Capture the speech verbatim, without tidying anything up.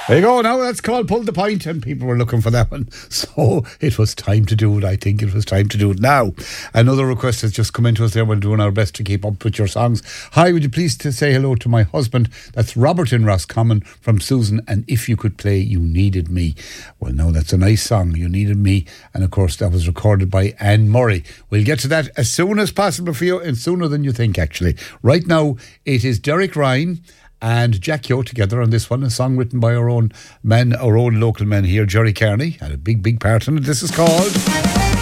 There you go. Now that's called Pull the Point, and people were looking for that one. So it was time to do it. I think it was time to do it now. Another request has just come into us there. We're doing our best to keep up with your songs. Hi, would you please to say hello to my husband? That's Robert in Roscommon from Susan. And if you could play You Needed Me. Well, no, that's a nice song, You Needed Me. And of course, that was recorded by Anne Murray. We'll get to that as soon as possible for you, and sooner than you think, actually. Right now, it is Derek Ryan and Jack Yo together on this one, a song written by our own man, our own local man here, Jerry Carney, had a big, big part in it. This is called